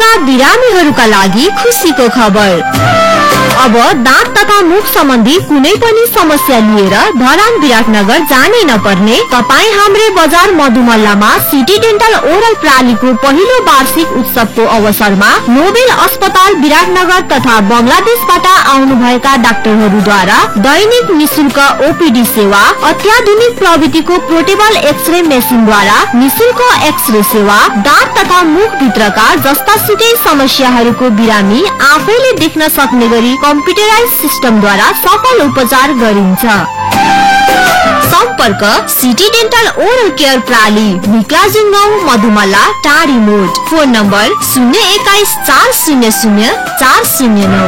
तथा बिरामीहरूका लागि खुसीको खबर। अब दाँत तथा मुख सम्बन्धी कुनै पनि समस्या लिएर धरान विराटनगर जानै नपर्ने। तपाईँ हाम्रे बजार मधुमल्लामा सिटी डेन्टल ओरल प्रणालीको पहिलो वार्षिक उत्सवको अवसरमा नोबेल अस्पताल विराटनगर तथा बंगलादेशबाट आउनुभएका डाक्टरहरूद्वारा दैनिक निशुल्क ओपीडी सेवा, अत्याधुनिक प्रविधिको पोर्टेबल एक्सरे मेसिनद्वारा निशुल्क एक्सरे सेवा, दाँत तथा मुख भित्रका जस्ता सुकै समस्याहरूको बिरामी आफैले देख्न सक्ने गरी कम्प्युटराइज सिस्टमद्वारा सफल उपचार गरिन्छ। सम्पर्क सिटी डेन्टल ओरल केयर प्रणाली, विक्लाजिङ गाउँ, मधुमल्ला, टाढी मोड। Phone number 021 400 409।